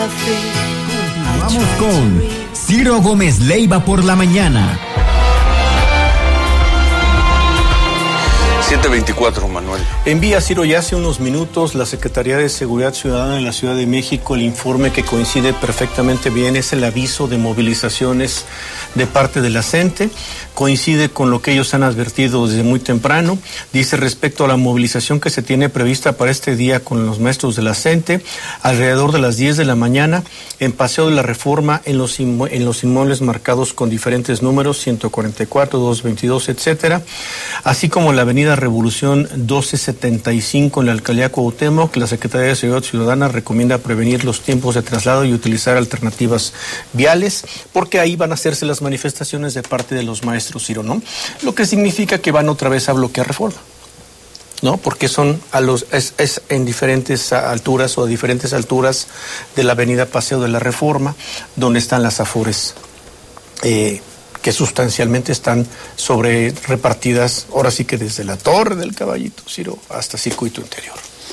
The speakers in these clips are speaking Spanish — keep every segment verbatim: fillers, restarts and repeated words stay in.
Vamos con Ciro Gómez Leiva por la mañana. siete veinticuatro, Manuel. Envía Ciro ya hace unos minutos la Secretaría de Seguridad Ciudadana de la Ciudad de México el informe que coincide perfectamente bien, es el aviso de movilizaciones de parte de la CENTE, coincide con lo que ellos han advertido desde muy temprano. Dice respecto a la movilización que se tiene prevista para este día con los maestros de la CENTE, alrededor de las diez de la mañana, en Paseo de la Reforma, en los, inmue- en los inmuebles marcados con diferentes números, ciento cuarenta y cuatro, doscientos veintidós, etcétera, así como la avenida Revolución doce setenta y cinco en la alcaldía Cuauhtémoc. La Secretaría de Seguridad Ciudadana recomienda prevenir los tiempos de traslado y utilizar alternativas viales, porque ahí van a hacerse las manifestaciones de parte de los maestros, Ciro, ¿no? Lo que significa que van otra vez a bloquear Reforma, ¿no? Porque son a los es, es en diferentes alturas o a diferentes alturas de la avenida Paseo de la Reforma, donde están las afores eh, que sustancialmente están sobre repartidas, ahora sí que desde la Torre del Caballito, Ciro, hasta Circuito Interior.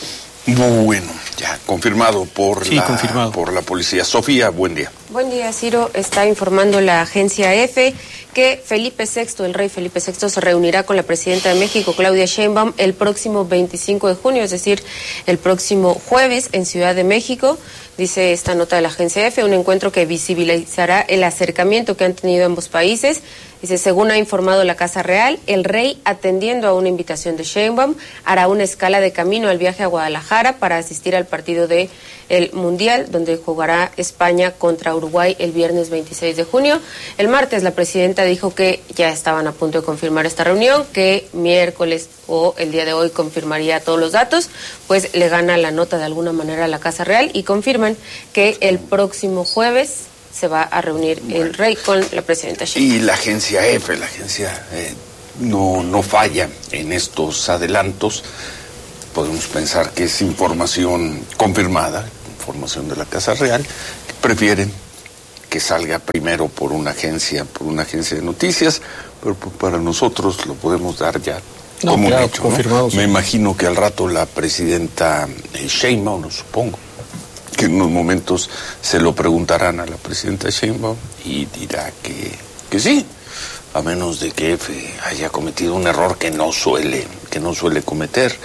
Bueno, ya confirmado por, sí, la, confirmado. por la policía. Sofía, buen día. Buen día, Ciro. Está informando la agencia EFE que Felipe sexto, el rey Felipe sexto, se reunirá con la presidenta de México, Claudia Sheinbaum, el próximo veinticinco de junio, es decir, el próximo jueves en Ciudad de México. Dice esta nota de la agencia EFE, un encuentro que visibilizará el acercamiento que han tenido ambos países. Dice, según ha informado la Casa Real, el rey, atendiendo a una invitación de Sheinbaum, hará una escala de camino al viaje a Guadalajara para asistir al partido de el Mundial, donde jugará España contra Uruguay el viernes veintiséis de junio. El martes la presidenta dijo que ya estaban a punto de confirmar esta reunión, que miércoles o el día de hoy confirmaría todos los datos, pues le gana la nota de alguna manera a la Casa Real y confirman que el próximo jueves se va a reunir bueno. el rey con la presidenta Sheinbaum. Y la agencia EFE, la agencia eh, no, no falla en estos adelantos. Podemos pensar que es información confirmada, información de la Casa Real, que prefieren que salga primero por una agencia, por una agencia de noticias, pero para nosotros lo podemos dar ya no, como claro, un hecho, confirmado. ¿no? Sí. Me imagino que al rato la presidenta Sheinbaum, no supongo, que en unos momentos se lo preguntarán a la presidenta Sheinbaum y dirá que, que sí, a menos de que Efe haya cometido un error que no suele, que no suele cometer.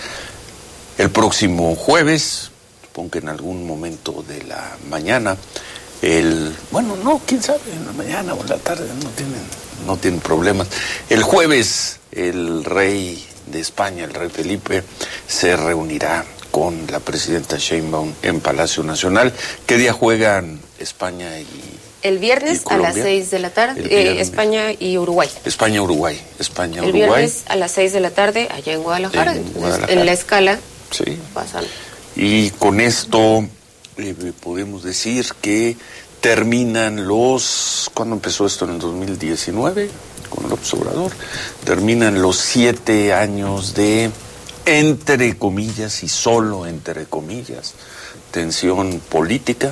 El próximo jueves, supongo que en algún momento de la mañana, el, bueno, no, quién sabe, en la mañana o en la tarde, no tienen, no tienen problemas. El jueves, el rey de España, el rey Felipe, se reunirá con la presidenta Sheinbaum en Palacio Nacional. ¿Qué día juegan España y El viernes a las seis de la tarde, eh, España y Uruguay. España, Uruguay, España, el Uruguay. El viernes a las seis de la tarde, allá en Guadalajara, en, entonces, Guadalajara. en la escala sí. pasan. Y con esto eh, podemos decir que terminan los... ¿Cuándo empezó esto? En el dos mil diecinueve, con López Obrador. Terminan los siete años de, entre comillas, y solo entre comillas, tensión política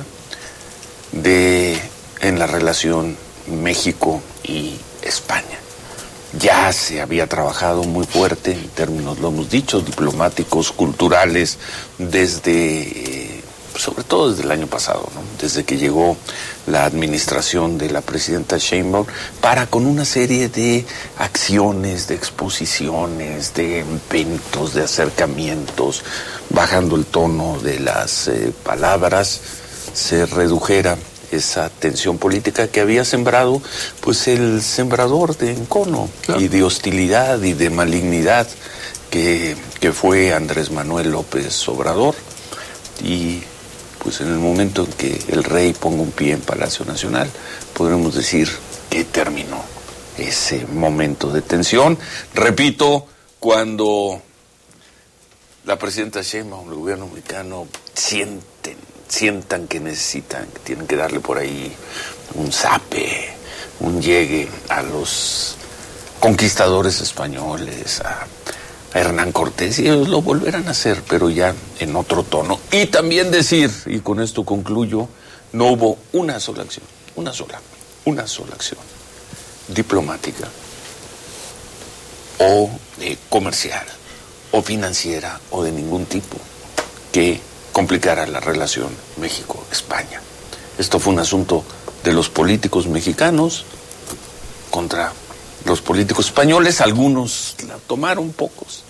de... en la relación México y España. Ya se había trabajado muy fuerte en términos, lo hemos dicho, diplomáticos, culturales, desde, eh, sobre todo desde el año pasado, ¿no? Desde que llegó la administración de la presidenta Sheinbaum, para con una serie de acciones, de exposiciones, de eventos, de acercamientos, bajando el tono de las eh, palabras, se redujera esa tensión política que había sembrado pues el sembrador de encono, claro, y de hostilidad y de malignidad que, que fue Andrés Manuel López Obrador. Y pues en el momento en que el rey ponga un pie en Palacio Nacional, podremos decir que terminó ese momento de tensión. Repito, cuando la presidenta Sheinbaum, el gobierno mexicano, sienten sientan que necesitan, que tienen que darle por ahí un zape, un llegue a los conquistadores españoles, a, a Hernán Cortés, y ellos lo volverán a hacer, pero ya en otro tono. Y también decir, y con esto concluyo, no hubo una sola acción, una sola, una sola acción diplomática o eh, comercial o financiera o de ningún tipo que complicara la relación México-España. Esto fue un asunto de los políticos mexicanos contra los políticos españoles. Algunos la tomaron, pocos.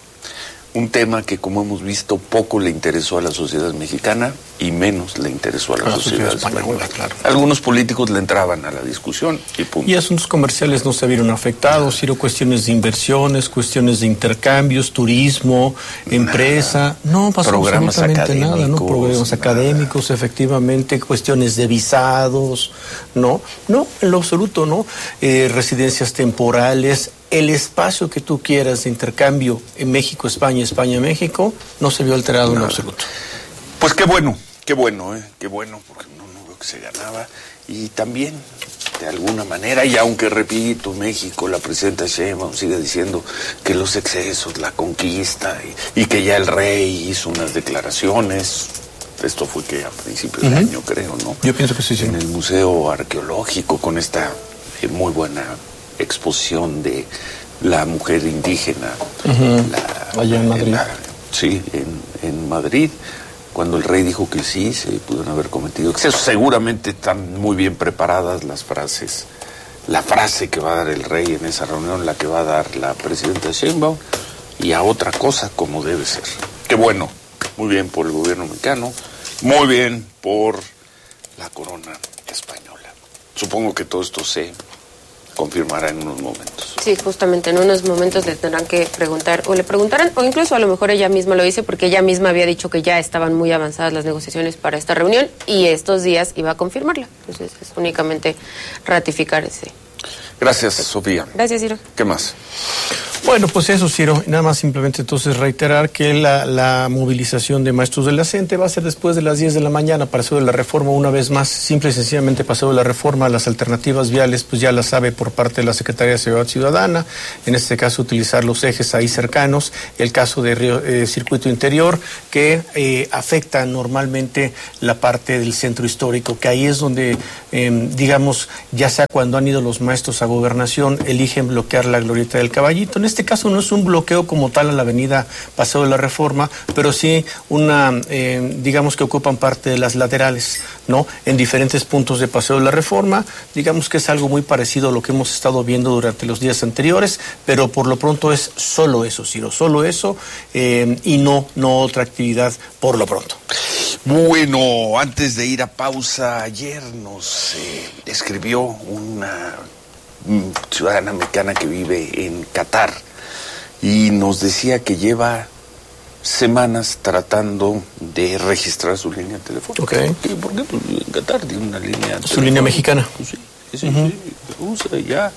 Un tema que, como hemos visto, poco le interesó a la sociedad mexicana y menos le interesó a la, a la sociedad, sociedad española. española claro. Algunos políticos le entraban a la discusión y punto. Y asuntos comerciales no se vieron afectados, Ciro, cuestiones de inversiones, cuestiones de intercambios, turismo, nada. empresa, no pasó Programas absolutamente nada, ¿no? Programas nada. académicos, efectivamente, cuestiones de visados, no, no, en lo absoluto, no, eh, residencias temporales. El espacio que tú quieras de intercambio en México, España, España, México, no se vio alterado en absoluto. Pues qué bueno, qué bueno, ¿eh? Qué bueno, porque no, no veo que se ganaba. Y también, de alguna manera, y aunque repito, México, la presidenta Sheinbaum sigue diciendo que los excesos, la conquista, y, y que ya el rey hizo unas declaraciones. Esto fue que a principios uh-huh. de año, creo, ¿no? Yo pienso que sí, sí. En el Museo Arqueológico, con esta eh, muy buena exposición de la mujer indígena uh-huh. la, allá en Madrid en la, sí, en, en Madrid, cuando el rey dijo que sí, se pudieron haber cometido excesos. Seguramente están muy bien preparadas las frases, la frase que va a dar el rey en esa reunión, la que va a dar la presidenta Sheinbaum, y a otra cosa como debe ser. Qué bueno, muy bien por el gobierno mexicano, muy bien por la corona española. Supongo que todo esto se confirmará en unos momentos. Sí, justamente en unos momentos le tendrán que preguntar, o le preguntarán, o incluso a lo mejor ella misma lo dice, porque ella misma había dicho que ya estaban muy avanzadas las negociaciones para esta reunión y estos días iba a confirmarla. Entonces es únicamente ratificar ese. Gracias, Sofía. Gracias, Ciro. ¿Qué más? Bueno, pues eso, Ciro, nada más simplemente entonces reiterar que la, la movilización de maestros de la CENTE va a ser después de las diez de la mañana, Paseo de la Reforma, una vez más, simple y sencillamente Paseo de la Reforma. Las alternativas viales, pues ya las sabe por parte de la Secretaría de Seguridad Ciudadana, en este caso utilizar los ejes ahí cercanos, el caso de Río, eh, Circuito Interior, que eh, afecta normalmente la parte del centro histórico, que ahí es donde, eh, digamos, ya sea cuando han ido los maestros a Gobernación, eligen bloquear la Glorieta del Caballito. En este caso no es un bloqueo como tal a la avenida Paseo de la Reforma, pero sí una, eh, digamos que ocupan parte de las laterales, ¿no? En diferentes puntos de Paseo de la Reforma, digamos que es algo muy parecido a lo que hemos estado viendo durante los días anteriores, pero por lo pronto es solo eso, Ciro, solo eso, eh, y no, no otra actividad por lo pronto. Bueno, antes de ir a pausa, ayer nos eh, escribió una ciudadana mexicana que vive en Qatar y nos decía que lleva semanas tratando de registrar su línea telefónica. Okay. ¿Por qué? Pues en Qatar tiene una línea su telefónica. Línea mexicana. Pues sí, sí, uh-huh. sí, usa ya.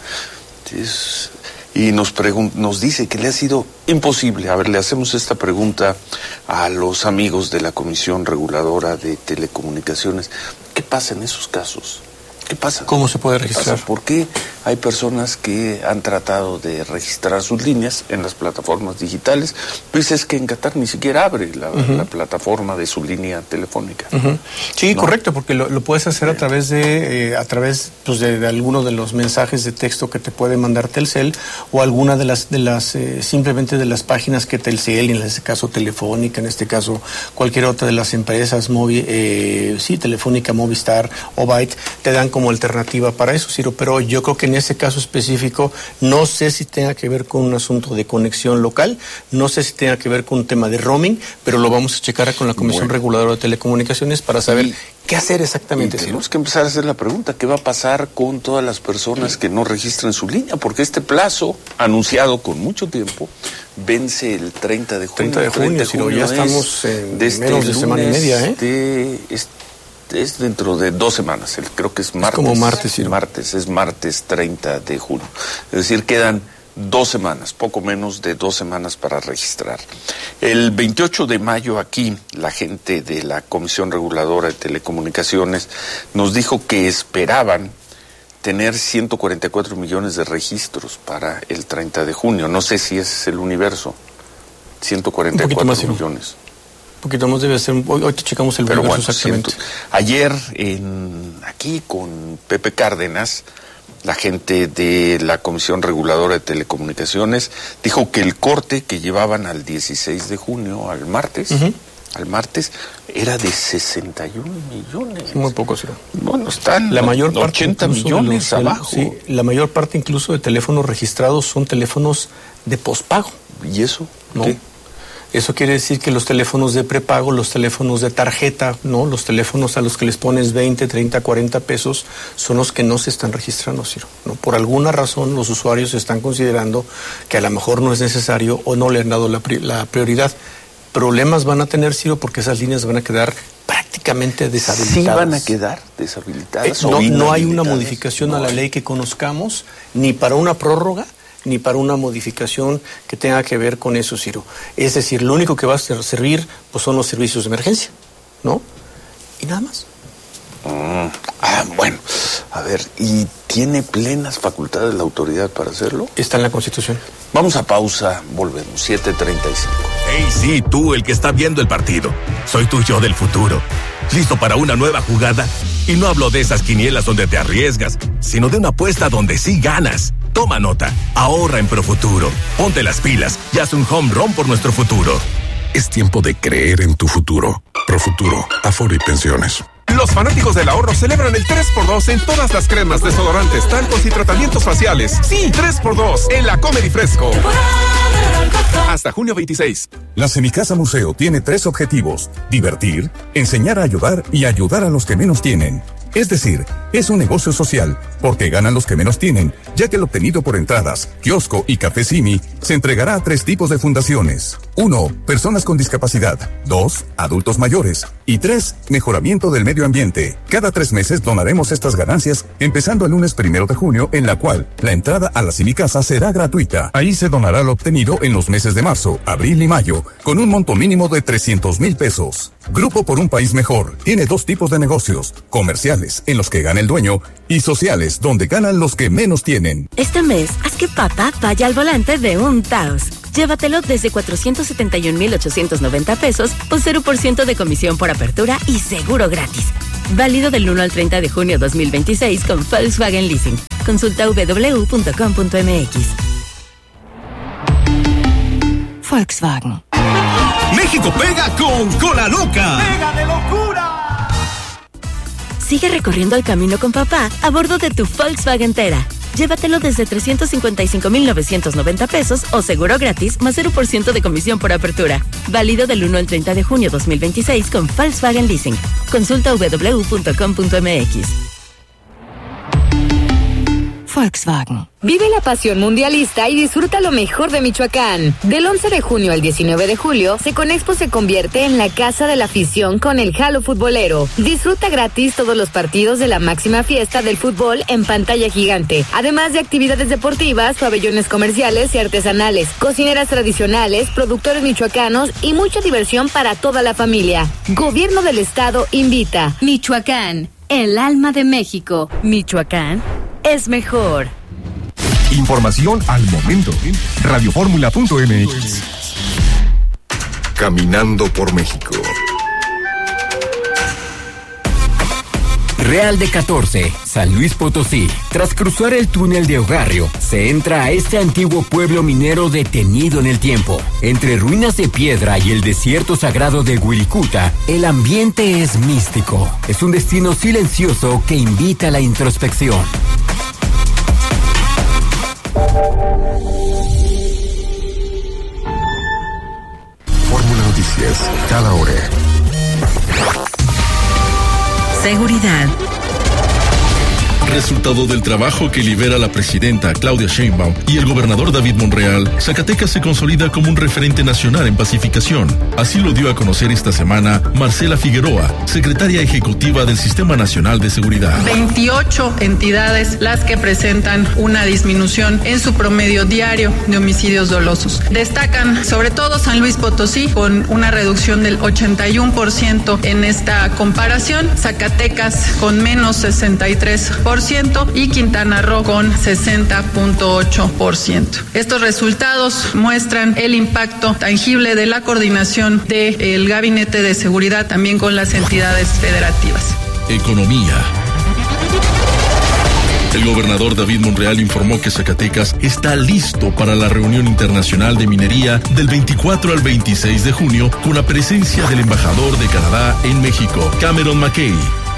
Es, y nos, pregun- nos dice que le ha sido imposible. A ver, le hacemos esta pregunta a los amigos de la Comisión Reguladora de Telecomunicaciones. ¿Qué pasa en esos casos? ¿Qué pasa? ¿Cómo se puede registrar? ¿Por qué hay personas que han tratado de registrar sus líneas en las plataformas digitales? Pues es que en Qatar ni siquiera abre la, uh-huh. la plataforma de su línea telefónica. Uh-huh. Sí, ¿no? Correcto, porque lo, lo puedes hacer a través de eh, a través pues de, de alguno de los mensajes de texto que te puede mandar Telcel o alguna de las de las eh, simplemente de las páginas que Telcel, en este caso Telefónica, en este caso cualquier otra de las empresas, móvil, eh, sí, Telefónica, Movistar o Byte, te dan como alternativa para eso, Ciro, pero yo creo que en ese caso específico no sé si tenga que ver con un asunto de conexión local, no sé si tenga que ver con un tema de roaming, pero lo vamos a checar con la Comisión bueno. Reguladora de Telecomunicaciones para saber y, qué hacer exactamente. Y tenemos que empezar a hacer la pregunta, ¿qué va a pasar con todas las personas que no registren su línea? Porque este plazo, anunciado con mucho tiempo, vence el treinta de junio. treinta de junio, Ciro, ya estamos en de este menos de semana y media, ¿eh? De este Es dentro de dos semanas, creo que es martes. Es como martes, sí. Martes, es martes treinta de junio. Es decir, quedan dos semanas, poco menos de dos semanas para registrar. El veintiocho de mayo aquí, la gente de la Comisión Reguladora de Telecomunicaciones nos dijo que esperaban tener ciento cuarenta y cuatro millones de registros para el treinta de junio. No sé si ese es el universo. ciento cuarenta y cuatro millones. Un poquito más debe ser, hoy, hoy te checamos el Pero bueno, exactamente. Siento, ayer en, aquí con Pepe Cárdenas, la gente de la Comisión Reguladora de Telecomunicaciones dijo que el corte que llevaban al dieciséis de junio, al martes, uh-huh. al martes, era de sesenta y un millones. Muy poco, sí. Bueno, están la mayor parte ochenta millones de los, abajo. Sí, la mayor parte incluso de teléfonos registrados son teléfonos de pospago. ¿Y eso? ¿No? ¿Qué? Eso quiere decir que los teléfonos de prepago, los teléfonos de tarjeta, ¿no? Los teléfonos a los que les pones veinte, treinta, cuarenta pesos, son los que no se están registrando, Ciro, ¿no? Por alguna razón los usuarios están considerando que a lo mejor no es necesario o no le han dado la, pri- la prioridad. Problemas van a tener, Ciro, porque esas líneas van a quedar prácticamente deshabilitadas. ¿Sí van a quedar deshabilitadas? Eh, o no, no hay una inhabilitadas? modificación No a la hay. ley que conozcamos, ni para una prórroga, ni para una modificación que tenga que ver con eso, Ciro. Es decir, lo único que va a servir pues, son los servicios de emergencia, ¿no? Y nada más. Mm, ah, bueno, a ver, ¿y tiene plenas facultades la autoridad para hacerlo? Está en la Constitución. Vamos a pausa, volvemos, siete treinta y cinco. Hey, sí, tú, el que está viendo el partido. Soy tu yo del futuro. ¿Listo para una nueva jugada? Y no hablo de esas quinielas donde te arriesgas, sino de una apuesta donde sí ganas. Toma nota, ahorra en Profuturo. Ponte las pilas y haz un home run por nuestro futuro. Es tiempo de creer en tu futuro. Profuturo, Afore y Pensiones. Los fanáticos del ahorro celebran el tres por dos en todas las cremas, desodorantes, talcos y tratamientos faciales. Sí, tres por dos en la Comedy Fresco. Hasta junio veintiséis. La Semicasa Museo tiene tres objetivos: divertir, enseñar a ayudar y ayudar a los que menos tienen. Es decir, es un negocio social, porque ganan los que menos tienen, ya que el obtenido por entradas, kiosco y café Simi se entregará a tres tipos de fundaciones. Uno, personas con discapacidad. Dos, adultos mayores. Y tres, mejoramiento del medio ambiente. Cada tres meses donaremos estas ganancias, empezando el lunes primero de junio, en la cual la entrada a la Semicasa será gratuita. Ahí se donará lo obtenido en los meses de marzo, abril y mayo, con un monto mínimo de trescientos mil pesos. Grupo por un País Mejor tiene dos tipos de negocios: comerciales, en los que gana el dueño, y sociales, donde ganan los que menos tienen. Este mes, haz que papá vaya al volante de un Taos. Llévatelo desde cuatrocientos setenta y un mil ochocientos noventa pesos o cero por ciento de comisión por apertura y seguro gratis. Válido del uno al treinta de junio dos mil veintiséis con Volkswagen Leasing. Consulta doble u doble u doble u punto com punto m x. Volkswagen. México pega con Cola Loca. ¡Pega de locura! Sigue recorriendo el camino con papá a bordo de tu Volkswagen Tera. Llévatelo desde trescientos cincuenta y cinco mil novecientos noventa pesos o seguro gratis más cero por ciento de comisión por apertura. Válido del uno al treinta de junio dos mil veintiséis con Volkswagen Leasing. Consulta doble u doble u doble u punto com punto m x. Volkswagen. Vive la pasión mundialista y disfruta lo mejor de Michoacán. Del once de junio al diecinueve de julio, Seconexpo se convierte en la casa de la afición con el Jalo Futbolero. Disfruta gratis todos los partidos de la máxima fiesta del fútbol en pantalla gigante, además de actividades deportivas, pabellones comerciales y artesanales, cocineras tradicionales, productores michoacanos y mucha diversión para toda la familia. Gobierno del Estado invita. Michoacán, el alma de México. Michoacán es mejor. Información al momento. Radioformula punto m x. Caminando por México. Real de catorce, San Luis Potosí. Tras cruzar el túnel de Ogarrio, se entra a este antiguo pueblo minero detenido en el tiempo. Entre ruinas de piedra y el desierto sagrado de Wirikuta, el ambiente es místico. Es un destino silencioso que invita a la introspección. Fórmula Noticias, cada hora. Seguridad. Resultado del trabajo que lidera la presidenta Claudia Sheinbaum y el gobernador David Monreal, Zacatecas se consolida como un referente nacional en pacificación. Así lo dio a conocer esta semana Marcela Figueroa, secretaria ejecutiva del Sistema Nacional de Seguridad. veintiocho entidades las que presentan una disminución en su promedio diario de homicidios dolosos. Destacan sobre todo San Luis Potosí con una reducción del ochenta y uno por ciento en esta comparación, Zacatecas con menos sesenta y tres por ciento y Quintana Roo con sesenta punto ocho por ciento. Estos resultados muestran el impacto tangible de la coordinación del Gabinete de Seguridad también con las entidades federativas. Economía. El gobernador David Monreal informó que Zacatecas está listo para la reunión internacional de minería del veinticuatro al veintiséis de junio con la presencia del embajador de Canadá en México, Cameron McKay.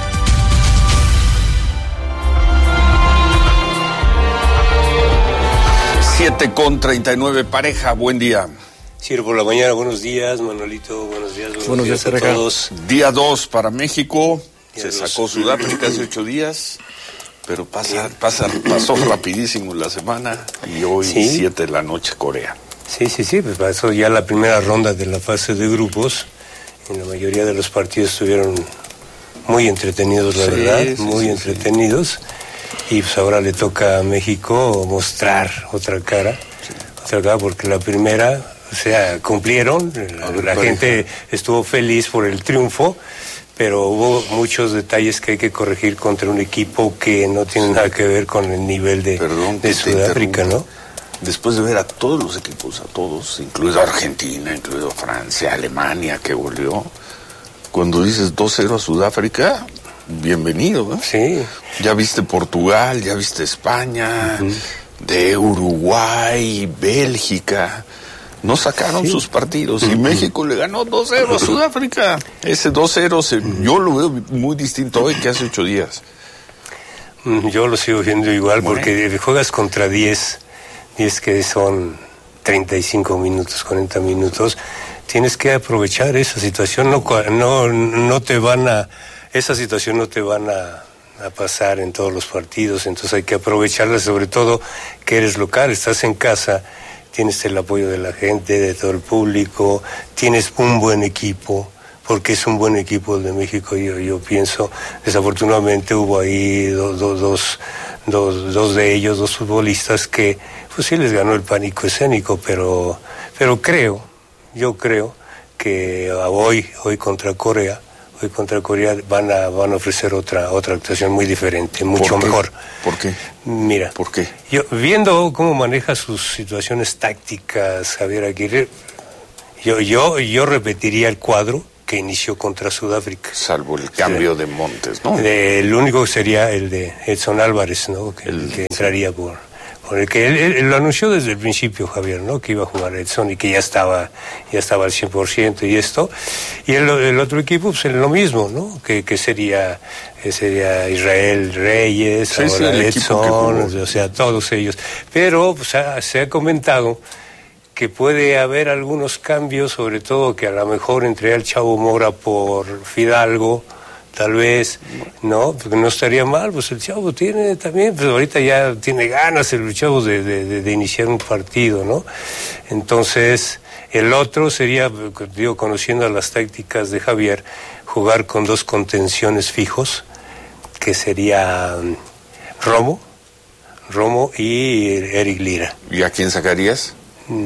siete con treinta y nueve, pareja, buen día. Ciro por la mañana, buenos días, Manolito, buenos días, buenos, buenos días, días a todos. Día dos para México, Día se dos. sacó Sudáfrica hace ocho días, pero pasa, pasa, pasó rapidísimo la semana y hoy Sí. siete de la noche Corea. Sí, sí, sí, pues pasó ya la primera ronda de la fase de grupos, en la mayoría de los partidos estuvieron muy entretenidos, la Sí, verdad, sí, muy sí, entretenidos, y pues ahora le toca a México mostrar otra cara, sí. otra cara, porque la primera... O sea, cumplieron, la, la gente estuvo feliz por el triunfo, pero hubo muchos detalles que hay que corregir contra un equipo que no tiene nada que ver con el nivel de, Perdón, de Sudáfrica, ¿no? Después de ver a todos los equipos, a todos, incluido Argentina, incluido Francia, Alemania, que goleó, cuando dices dos cero a Sudáfrica, bienvenido, ¿no? Sí. Ya viste Portugal, ya viste España, uh-huh. de Uruguay, Bélgica... No sacaron sí. sus partidos y México le ganó dos cero a Sudáfrica. Ese dos cero se, yo lo veo muy distinto hoy que hace ocho días. Yo lo sigo viendo igual bueno. porque juegas contra diez, diez que son treinta y cinco minutos, cuarenta minutos. Tienes que aprovechar esa situación. No, no, no te van a, esa situación no te van a, a pasar en todos los partidos. Entonces hay que aprovecharla, sobre todo que eres local, estás en casa. Tienes el apoyo de la gente, de todo el público, tienes un buen equipo, porque es un buen equipo el de México, yo, yo pienso. Desafortunadamente hubo ahí do, do, dos, dos, dos de ellos, dos futbolistas que, pues sí les ganó el pánico escénico, pero, pero creo, yo creo que hoy, hoy contra Corea, hoy contra Corea van a, van a ofrecer otra, otra actuación muy diferente, mucho ¿Por mejor. ¿Por qué? Mira, ¿Por qué? Yo, viendo cómo maneja sus situaciones tácticas Javier Aguirre, yo, yo, yo repetiría el cuadro que inició contra Sudáfrica. Salvo el cambio sí. de Montes, ¿no? De, el único sería el de Edson Álvarez, ¿no? Que, el, que entraría por... por el que él, él lo anunció desde el principio, Javier, ¿no? Que iba a jugar Edson y que ya estaba ya estaba al cien por ciento y esto. Y el, el otro equipo, pues lo mismo, ¿no? Que, que sería que sería Israel Reyes, sí, ahora sí, Edson, o sea, todos ellos. Pero pues, ha, se ha comentado que puede haber algunos cambios, sobre todo que a lo mejor entre el Chavo Mora por Fidalgo, tal vez, ¿no? Porque no estaría mal, pues el Chavo tiene también, pues ahorita ya tiene ganas el Chavo de, de, de iniciar un partido, ¿no? Entonces, el otro sería, digo, conociendo las tácticas de Javier, jugar con dos contenciones fijos, que sería Romo, Romo y Eric Lira. ¿Y a quién sacarías?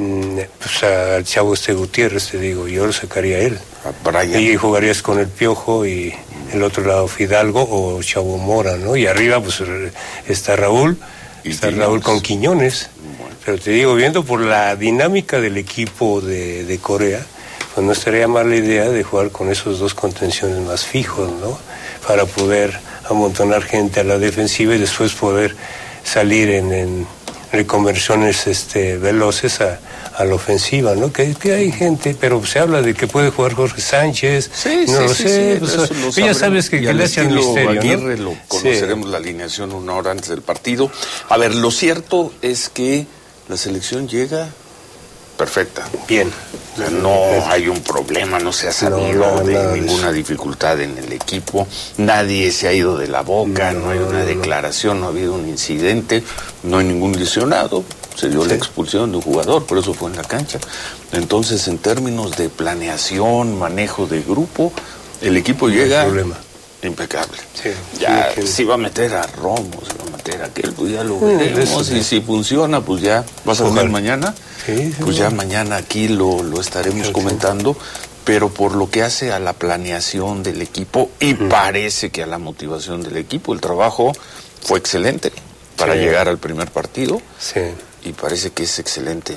Pues al Chavo este Gutiérrez, te digo, yo lo sacaría a él. A Brian. Y jugarías con el Piojo y el otro lado Fidalgo o Chavo Mora, ¿no? Y arriba pues está Raúl, ¿Y está Quiñones? Raúl con Quiñones. Bueno. Pero te digo, viendo por la dinámica del equipo de, de Corea, pues no estaría mal la idea de jugar con esos dos contenciones más fijos, ¿no? Para poder amontonar gente a la defensiva y después poder salir en... en reconversiones este, veloces a, a la ofensiva, ¿no? Que, que hay gente, pero se habla de que puede jugar Jorge Sánchez, sí, no sí, lo sí, sé, sí, pues, pues, ya sabes que, que le hacen misterio, Aguirre, ¿no? Lo conoceremos sí. la alineación una hora antes del partido. A ver, lo cierto es que la selección llega perfecta. Bien. O sea, no hay un problema, no se ha sabido no, no, de no, ninguna dificultad en el equipo, nadie se ha ido de la boca, no, no hay una declaración, no ha habido un incidente, no hay ningún lesionado, se dio sí. la expulsión de un jugador, por eso fue en la cancha. Entonces, en términos de planeación, manejo de grupo, el equipo llega impecable. Sí, ya sí, si va a meter a Romo, si va a meter a aquel, pues ya lo veremos, y si funciona, pues ya, ¿vas a jugar mañana? Sí, sí, pues ya mañana aquí lo, lo estaremos sí, comentando, sí. pero por lo que hace a la planeación del equipo y uh-huh. parece que a la motivación del equipo, el trabajo fue excelente para sí. llegar al primer partido sí. y parece que es excelente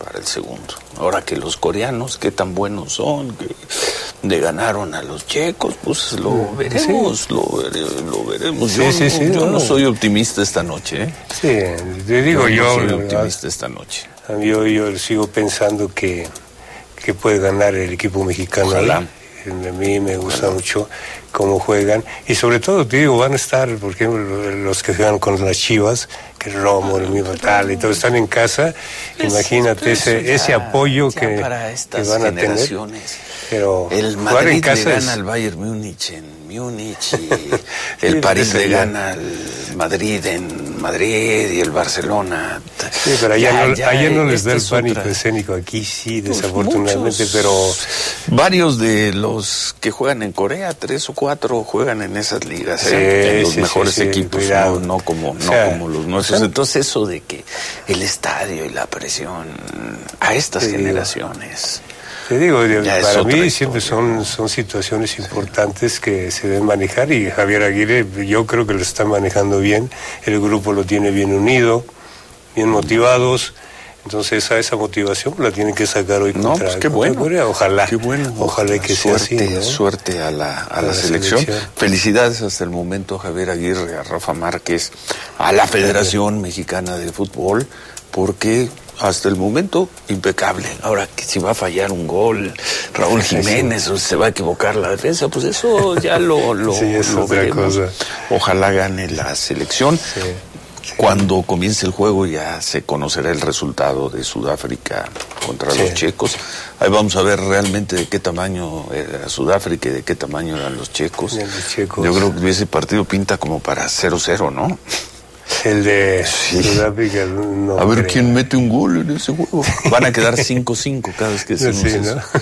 para el segundo. Ahora que los coreanos, qué tan buenos son, que le ganaron a los checos, pues lo veremos, sí. lo, vere, lo veremos. Yo, sí, sí, sí, yo no, no soy optimista esta noche, ¿eh? Sí, te digo yo. yo no soy optimista verdad, esta noche. Yo, yo sigo pensando que, que puede ganar el equipo mexicano. Ojalá. Ahí. A mí me gusta Ojalá. mucho cómo juegan. Y sobre todo, te digo, van a estar, por ejemplo, los que juegan con las Chivas, que Romo, el mismo tal, y todos están en casa. Pues, Imagínate pues, ese, ya, ese apoyo que, que van a tener. Pero el Madrid en casa le gana es... al Bayern Múnich en Múnich, y el París le gana al Madrid en Madrid y el Barcelona. Sí, pero allá ya, no, ya, allá no les da el pánico otra... escénico, aquí sí, pues desafortunadamente, muchos, pero... Varios de los que juegan en Corea, tres o cuatro, juegan en esas ligas, sí, ¿eh? en los sí, mejores sí, sí, equipos, no, no, como, no sea, como los nuestros. O sea, entonces eso de que el estadio y la presión a estas sí, generaciones... Te digo, para mí siempre son, son situaciones importantes que se deben manejar, y Javier Aguirre yo creo que lo está manejando bien, el grupo lo tiene bien unido, bien motivados, entonces a esa motivación la tienen que sacar hoy no, contra, pues qué bueno, Corea. Ojalá, qué bueno, ojalá que suerte, sea así, ¿no? Suerte a la, a a la, la selección. selección. Felicidades hasta el momento a Javier Aguirre, a Rafa Márquez, a la Federación Mexicana de Fútbol, porque... hasta el momento, impecable. Ahora, que si va a fallar un gol Raúl Jiménez, sí. o se va a equivocar la defensa, pues eso ya lo, lo, sí, es lo otra veremos. Cosa. Ojalá gane la selección. Sí. Sí. Cuando comience el juego ya se conocerá el resultado de Sudáfrica contra sí. los checos. Ahí vamos a ver realmente de qué tamaño era Sudáfrica y de qué tamaño eran los checos. Los checos. Yo creo que ese partido pinta como para cero cero, ¿no? El de sí. Sudáfrica no a ver creo. quién mete un gol en ese juego. Van a quedar cinco cinco cada vez que decimos sí, eso. ¿No?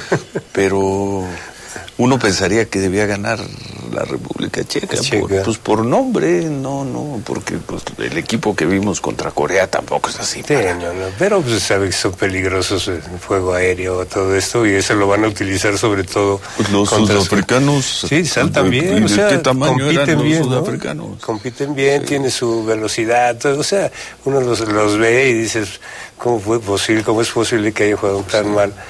Pero uno pensaría que debía ganar la República Checa, Checa. Por, pues por nombre, no, no, porque pues, el equipo que vimos contra Corea tampoco es así. Sí, no, no, pero pues sabe que son peligrosos el fuego aéreo, todo esto, y eso lo van a utilizar sobre todo pues los sudafricanos. Sí, saltan bien, o sea, ¿qué tamaño compiten eran los bien, sudafricanos? ¿no? Compiten bien, sí. tiene su velocidad, todo, o sea, uno los, los ve y dices, ¿cómo fue posible, cómo es posible que haya jugado tan sí. mal?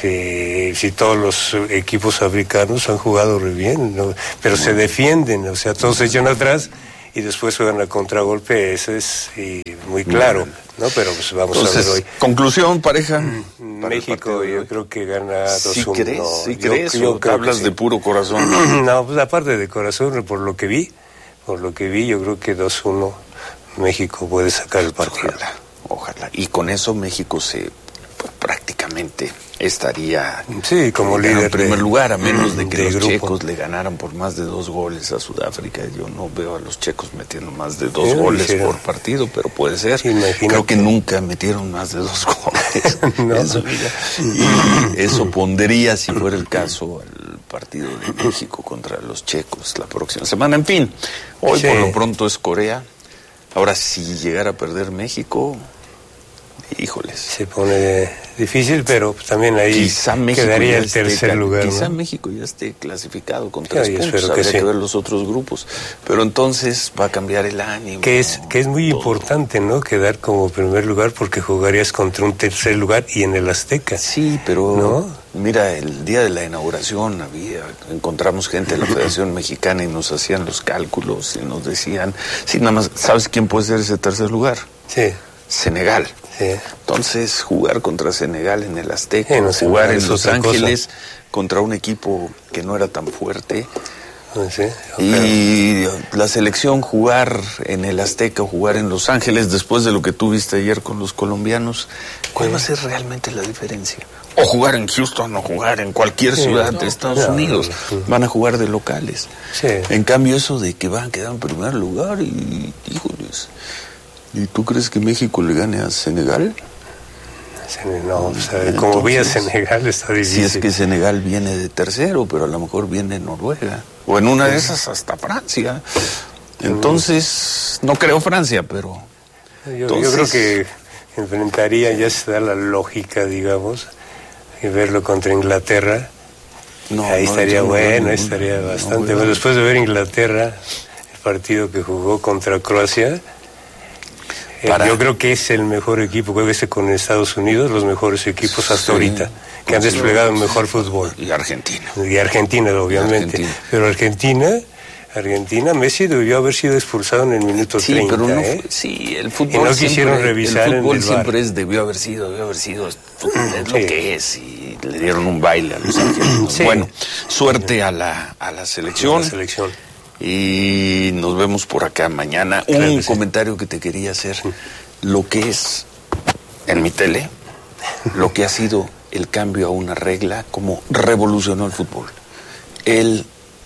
Si, si todos los equipos africanos han jugado muy bien, ¿no? Pero no. se defienden, o sea, todos se echan atrás y después juegan a contragolpe, eso es y muy claro, ¿no? Pero pues vamos Entonces, a ver hoy. Conclusión, pareja. México yo creo que gana dos uno. ¿Sí crees? No, ¿Sí yo, crees? Yo, ¿O yo hablas sí. de puro corazón? No, pues aparte de corazón, por lo que vi, por lo que vi, yo creo que dos uno México puede sacar el partido. Ojalá, ojalá. Y con eso México se pues, prácticamente estaría sí, como líder en primer de, lugar, a menos de que de los grupo. checos le ganaran por más de dos goles a Sudáfrica. Yo no veo a los checos metiendo más de dos sí, goles hicieron. por partido, pero puede ser. Sí, creo que nunca metieron más de dos goles no. en su vida. Y eso pondría, si fuera el caso, al partido de México contra los checos la próxima semana. En fin, hoy sí. por lo pronto es Corea. Ahora, si llegara a perder México, híjoles. Se pone difícil, pero también ahí quizá quedaría el tercer lugar. Quizá ¿no? México ya esté clasificado con tres sí, puntos. Habría que, que sí. ver los otros grupos. Pero entonces va a cambiar el ánimo. Que es, que es muy todo. importante, ¿no? Quedar como primer lugar porque jugarías contra un tercer lugar y en el Azteca. Sí, pero ¿no? Mira, el día de la inauguración había encontramos gente de la Federación Mexicana y nos hacían los cálculos y nos decían, sí, nada más, ¿sabes quién puede ser ese tercer lugar? Sí. Senegal. Sí. Entonces, jugar contra Senegal en el Azteca, sí, no jugar en Los Ángeles cosa. Contra un equipo que no era tan fuerte. Sí, y la selección jugar en el Azteca o jugar en Los Ángeles después de lo que tú viste ayer con los colombianos, ¿cuál sí. va a ser realmente la diferencia? O jugar en Houston o jugar en cualquier sí, ciudad no, de Estados no, Unidos, no, no. van a jugar de locales. Sí. En cambio eso de que van a quedar en primer lugar y, híjoles, ¿y tú crees que México le gane a Senegal? No, o sea, como vi a Senegal está difícil. Si es que Senegal viene de tercero, pero a lo mejor viene Noruega. O en una de esas hasta Francia. Entonces, no creo Francia, pero... Yo, entonces... yo creo que enfrentaría, ya se da la lógica, digamos, y verlo contra Inglaterra. No, ahí no, estaría bueno, no, estaría no, bastante no, bueno. Después de ver Inglaterra, el partido que jugó contra Croacia... Para... Yo creo que es el mejor equipo, creo que es con Estados Unidos, los mejores equipos hasta sí, ahorita, que han desplegado el mejor fútbol. Y Argentina. Y Argentina, obviamente. Argentina. Pero Argentina... Argentina, Messi debió haber sido expulsado en el minuto sí, treinta. Pero no, ¿eh? Sí, el fútbol. Y no siempre, quisieron revisar el fútbol en el siempre bar. es debió haber sido, debió haber sido. Es, es lo sí. que es. Y le dieron un baile a los argentinos. Sí. Bueno, suerte a la, a la selección. A la selección. Y nos vemos por acá mañana. Claro un comentario sí. que te quería hacer. Sí. Lo que es en mi tele, lo que ha sido el cambio a una regla, como revolucionó el fútbol. El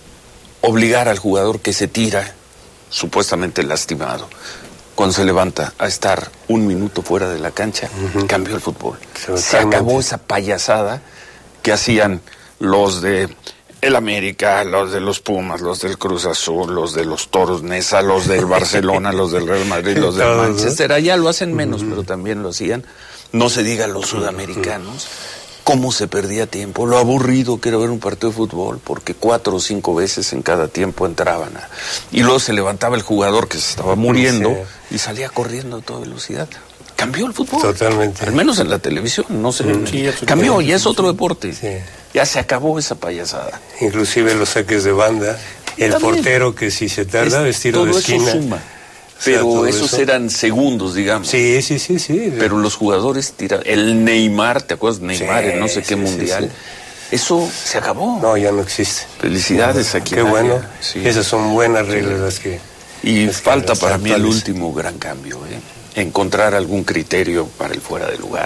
obligar al jugador que se tira, supuestamente lastimado, cuando se levanta a estar un minuto fuera de la cancha, uh-huh. cambió el fútbol. Totalmente. Se acabó esa payasada que hacían los de el América, los de los Pumas, los del Cruz Azul, los de los Toros Neza, los del Barcelona, los del Real Madrid, los del Manchester. Allá lo hacen menos, uh-huh. pero también lo hacían. No se diga los sudamericanos. Cómo se perdía tiempo, lo aburrido que era ver un partido de fútbol, porque cuatro o cinco veces en cada tiempo entraban a... y luego se levantaba el jugador que se estaba muriendo sí. y salía corriendo a toda velocidad. Cambió el fútbol. Totalmente. Al menos en la televisión, no sé. Sí, cambió, ya es otro deporte. Sí. Ya se acabó esa payasada. Inclusive los saques de banda, el También. portero que si se tarda es tiro de esquina. Eso suma. Pero o sea, esos eso. eran segundos, digamos. Sí, sí, sí, sí. Pero los jugadores tiraron. El Neymar, ¿te acuerdas? Neymar, sí, en no sé qué sí, mundial. Sí, sí. Eso se acabó. No, ya no existe. Felicidades no, aquí. Qué bueno. Sí. Esas son buenas reglas las que... Y las falta que para mí el último gran cambio, ¿eh? Encontrar algún criterio para el fuera de lugar.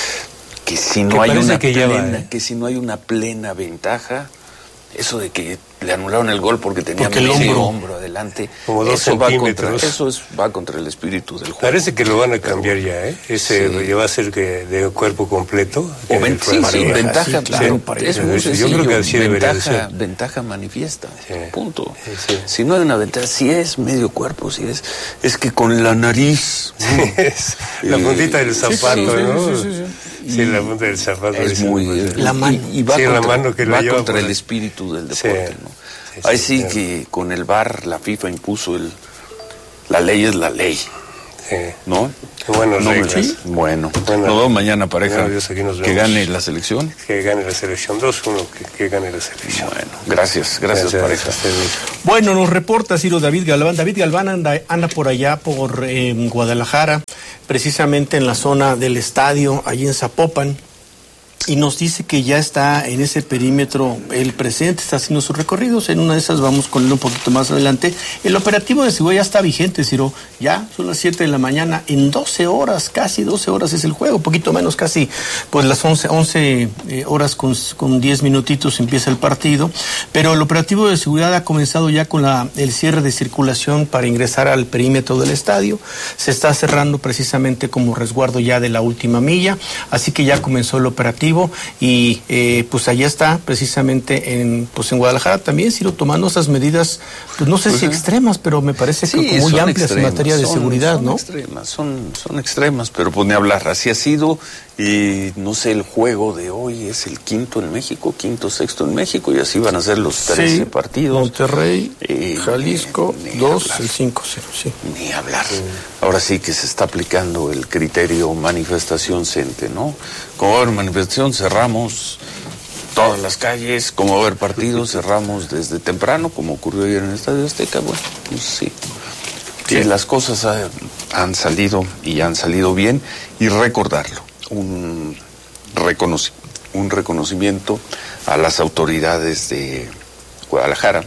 Que si no hay una que, plena, va, ¿eh? que si no hay una plena ventaja, eso de que le anularon el gol porque tenía porque medio hombro. hombro adelante, como dos eso va contra eso es, va contra el espíritu del juego. Parece que lo van a cambiar ya, ¿eh? Ese sí. va a ser que de cuerpo completo. O ven, sí, sí, ventaja, sí, claro, sí, es muy sencillo. Yo creo que así ventaja, debería ser. Ventaja manifiesta, sí. punto. Sí, sí. Si no hay una ventaja, si es medio cuerpo, si es, es que con la nariz, sí, es la puntita del zapato, sí, sí, ¿no? Sí, sí, sí, sí. Sí, la punta del zapato es muy la mano y, y va sí, contra, la mano que lo va lleva contra por el espíritu del deporte, sí. ¿no? Sí, Ahí sí, sí, sí que con el V A R la FIFA impuso el la ley es la ley. Sí. ¿No? Qué buenas no reglas. Sí. Bueno, Buena. nos vemos mañana, pareja. Dios, nos que gane la selección. Que gane la selección. dos uno, que, que gane la selección. Bueno, gracias, gracias, gracias pareja. Bueno, nos reporta Ciro David Galván. David Galván anda, anda por allá, por eh, Guadalajara, precisamente en la zona del estadio, allí en Zapopan. Y nos dice que ya está en ese perímetro el presidente, está haciendo sus recorridos. En una de esas vamos con él un poquito más adelante. El operativo de seguridad ya está vigente, Ciro. Ya son las siete de la mañana. En doce horas, casi doce horas es el juego. Un poquito menos, casi pues las once, once eh, horas con, con diez minutitos empieza el partido. Pero el operativo de seguridad ha comenzado ya con la, el cierre de circulación para ingresar al perímetro del estadio. Se está cerrando precisamente como resguardo ya de la última milla. Así que ya comenzó el operativo. Y eh, pues allá está precisamente en pues en Guadalajara también, Ciro, tomando esas medidas, pues no sé pues, si extremas, pero me parece sí, que muy amplias extremas, en materia de son, seguridad, son ¿no? Extremas, son, son extremas, pero pues ni hablar, así ha sido. Y no sé, el juego de hoy es el quinto en México, quinto, sexto en México, y así van a ser los trece sí, partidos. Monterrey, eh, Jalisco, ni, ni dos, hablar. El cinco cero, sí. Ni hablar. Sí. Ahora sí que se está aplicando el criterio manifestación cente, ¿no? Como va a haber manifestación, cerramos todas las calles, como va a haber partidos, cerramos desde temprano, como ocurrió ayer en el Estadio Azteca, bueno, pues sí. Sí. Y las cosas ha, han salido y han salido bien, y recordarlo. Un, reconoci- un reconocimiento a las autoridades de Guadalajara,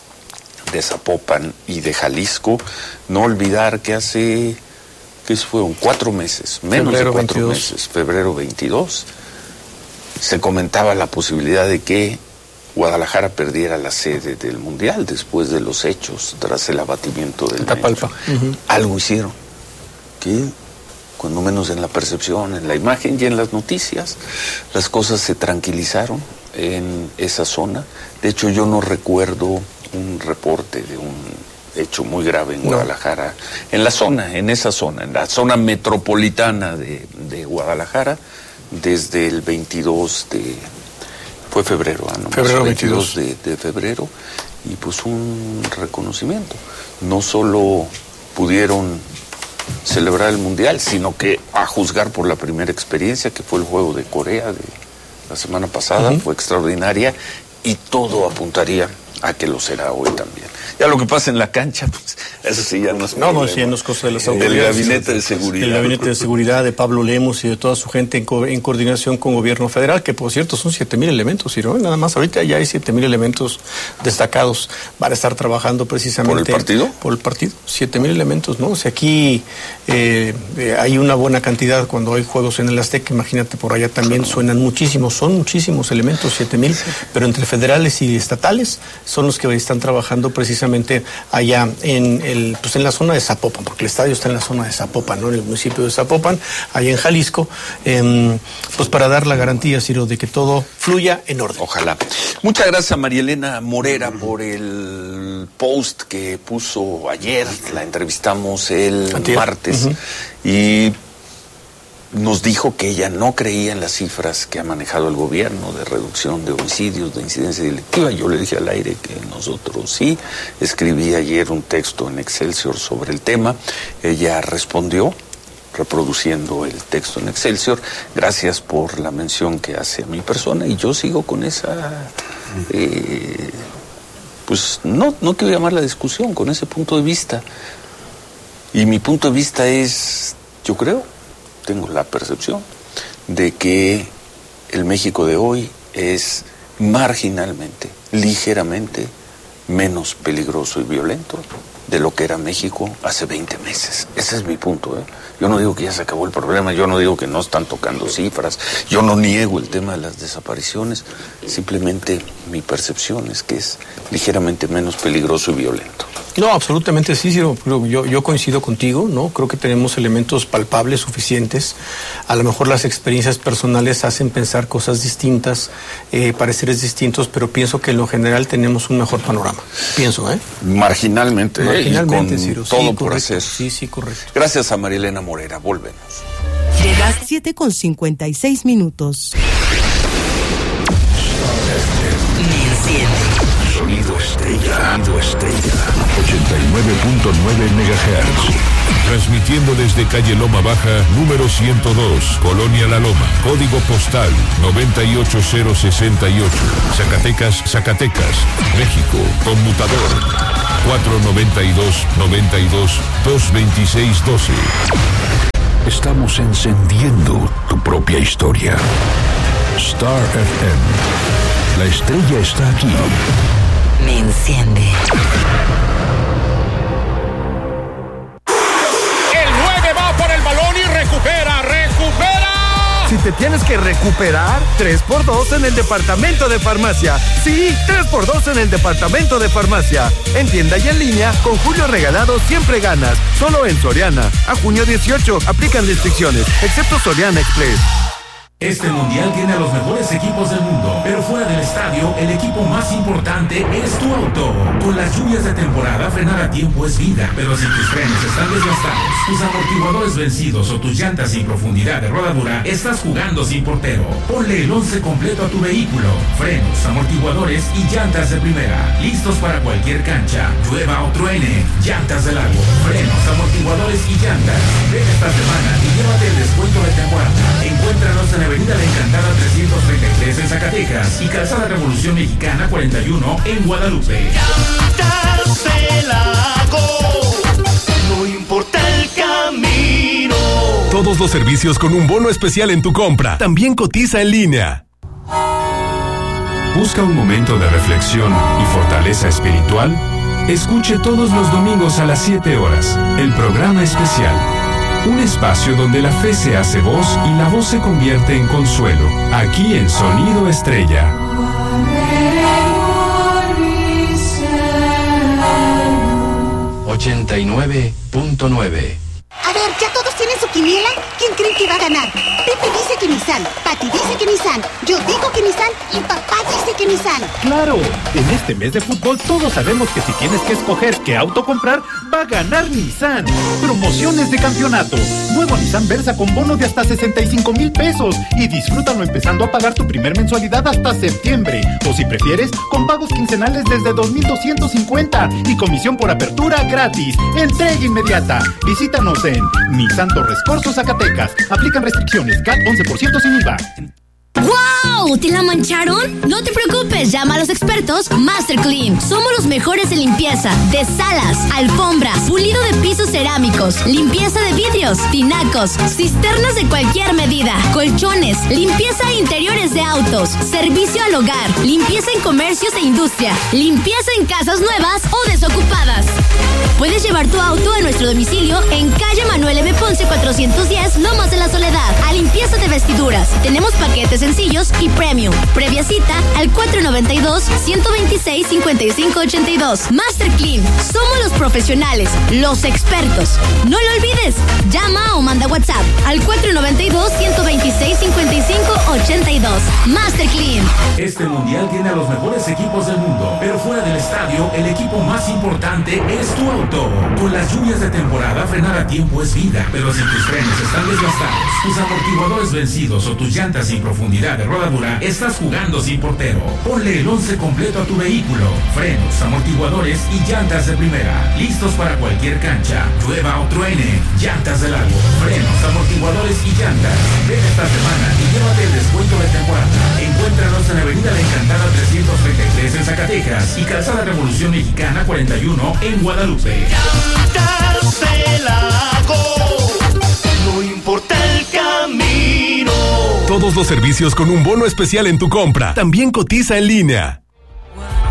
de Zapopan y de Jalisco. No olvidar que hace, ¿qué fueron? Cuatro meses, menos febrero de cuatro veintidós meses, febrero veintidós, se comentaba la posibilidad de que Guadalajara perdiera la sede del Mundial después de los hechos, tras el abatimiento del Tapalpa. Uh-huh. Algo hicieron, que cuando menos en la percepción, en la imagen y en las noticias, las cosas se tranquilizaron en esa zona. De hecho, yo no recuerdo un reporte de un hecho muy grave en no. Guadalajara, en la zona, en esa zona, en la zona metropolitana de, de Guadalajara, desde el veintidós de... fue febrero, ¿no? Febrero veintidós de, de febrero, y pues un reconocimiento. No solo pudieron celebrar el Mundial, sino que a juzgar por la primera experiencia, que fue el juego de Corea de la semana pasada, uh-huh. fue extraordinaria, y todo apuntaría a que lo será hoy también. Ya lo que pasa en la cancha, pues eso sí ya no es No, no, sí, en los costos de las autoridades. El gabinete de seguridad. El gabinete de seguridad de Pablo Lemos y de toda su gente en, co- en coordinación con gobierno federal, que por cierto son siete mil elementos, ¿sí, no? Nada más ahorita ya hay siete mil elementos destacados. Van a estar trabajando precisamente... ¿Por el partido? Por el partido, siete mil elementos, ¿no? O sea, aquí eh, eh, hay una buena cantidad cuando hay juegos en el Azteca, imagínate, por allá también claro. suenan muchísimos, son muchísimos elementos, siete mil, sí. pero entre federales y estatales son los que están trabajando precisamente allá en el, pues en la zona de Zapopan, porque el estadio está en la zona de Zapopan, ¿no? En el municipio de Zapopan, allá en Jalisco, eh, pues para dar la garantía, Ciro, de que todo fluya en orden. Ojalá. Muchas gracias a María Elena Morera por el post que puso ayer, la entrevistamos el Antier. martes, uh-huh. y nos dijo que ella no creía en las cifras que ha manejado el gobierno de reducción de homicidios, de incidencia delictiva. Yo le dije al aire que nosotros sí. Escribí ayer un texto en Excelsior sobre el tema. Ella respondió reproduciendo el texto en Excelsior. Gracias por la mención que hace a mi persona, y yo sigo con esa... Eh, pues no, no quiero llamar la discusión, con ese punto de vista. Y mi punto de vista es, yo creo... tengo la percepción de que el México de hoy es marginalmente, ligeramente menos peligroso y violento de lo que era México hace veinte meses. Ese es mi punto, ¿eh? Yo no digo que ya se acabó el problema, yo no digo que no están tocando cifras, yo no niego el tema de las desapariciones, simplemente mi percepción es que es ligeramente menos peligroso y violento. No, absolutamente sí, Ciro. Yo, yo coincido contigo, ¿no? Creo que tenemos elementos palpables suficientes. A lo mejor las experiencias personales hacen pensar cosas distintas, eh, pareceres distintos, pero pienso que en lo general tenemos un mejor panorama. Pienso, ¿eh? Marginalmente, Marginalmente, eh, y con Ciro. todo Sí, por correcto. hacer. Sí, sí, correcto. Gracias a María Elena Morera. Volvemos. Llegas siete con cincuenta y seis minutos. Sonido estrella. Sonido estrella. ochenta y nueve punto nueve megahertz. Transmitiendo desde calle Loma Baja, número ciento dos, Colonia La Loma. Código postal noventa y ocho cero sesenta y ocho. Zacatecas, Zacatecas, México. Conmutador cuatro noventa y dos, noventa y dos, dos veintiséis doce. Estamos encendiendo tu propia historia. Star F M. La estrella está aquí. Me enciende. El nueve va por el balón y recupera, recupera. Si te tienes que recuperar, tres por dos en el departamento de farmacia. Sí, tres por dos en el departamento de farmacia. En tienda y en línea, con Julio Regalado siempre ganas. Solo en Soriana. A junio dieciocho, aplican restricciones, excepto Soriana Express. Este mundial tiene a los mejores equipos del mundo, pero fuera del estadio, el equipo más importante es tu auto. Con las lluvias de temporada, frenar a tiempo es vida, pero si tus frenos están desgastados, tus amortiguadores vencidos o tus llantas sin profundidad de rodadura, estás jugando sin portero. Ponle el once completo a tu vehículo: frenos, amortiguadores y llantas de primera, listos para cualquier cancha, llueva o truene. Llantas del lago, frenos, amortiguadores y llantas. Ven esta semana y llévate el descuento de temporada. Encuéntranos en Avenida La Encantada trescientos treinta y tres en Zacatecas y Calzada Revolución Mexicana cuarenta y uno en Guadalupe. Llantas del Lago, no importa el camino. Todos los servicios con un bono especial en tu compra. También cotiza en línea. ¿Busca un momento de reflexión y fortaleza espiritual? Escuche todos los domingos a las siete horas el programa especial. Un espacio donde la fe se hace voz y la voz se convierte en consuelo. Aquí en Sonido Estrella. ochenta y nueve punto nueve. A ver, ya todos tienen su quiniela, ¿quién creen que va a ganar? Pepe dice que Nissan, Pati dice que Nissan, yo digo que Nissan y papá dice que Nissan. ¡Claro! En este mes de fútbol todos sabemos que si tienes que escoger qué auto comprar, va a ganar Nissan. Promociones de campeonato. Nuevo Nissan Versa con bono de hasta sesenta y cinco mil pesos y disfrútalo empezando a pagar tu primer mensualidad hasta septiembre. O si prefieres, con pagos quincenales desde dos mil doscientos cincuenta y comisión por apertura gratis. Entrega inmediata. Visítanos en Nissan Torres Corzo, Zacatecas. Aplican restricciones. C A T once por ciento sin I V A. ¡Wow! ¿Te la mancharon? No te preocupes, llama a los expertos Master Clean. Somos los mejores en limpieza de salas, alfombras, pulido de pisos cerámicos, limpieza de vidrios, tinacos, cisternas de cualquier medida, colchones, limpieza de interiores de autos, servicio al hogar, limpieza en comercios e industria, limpieza en casas nuevas o desocupadas. Puedes llevar tu auto a nuestro domicilio en calle Manuel M. Ponce cuatrocientos diez, Lomas de la Soledad, a limpieza de vestiduras. Tenemos paquetes sencillos y premium. Previa cita al cuatro noventa y dos, ciento veintiséis, cincuenta y cinco ochenta y dos. Master Clean, somos los profesionales, los expertos. No lo olvides, llama o manda WhatsApp al cuatro noventa y dos, ciento veintiséis, cincuenta y cinco ochenta y dos. Master Clean. Este mundial tiene a los mejores equipos del mundo, pero fuera del estadio, el equipo más importante es tu auto. Con las lluvias de temporada, frenar a tiempo es vida, pero si tus frenos están desgastados, tus amortiguadores vencidos o tus llantas sin profundidad de rodadura, estás jugando sin portero. Ponle el once completo a tu vehículo. Frenos, amortiguadores y llantas de primera, listos para cualquier cancha, llueva o truene. Llantas de largo, frenos, amortiguadores y llantas. Ven esta semana y llévate el descuento de temporada. Encuéntranos en Avenida La Encantada trescientos treinta y tres en Zacatecas y Calzada Revolución Mexicana cuarenta y uno en Guadalupe. Llantas de Lago, no importa el camino. Todos los servicios con un bono especial en tu compra. También cotiza en línea.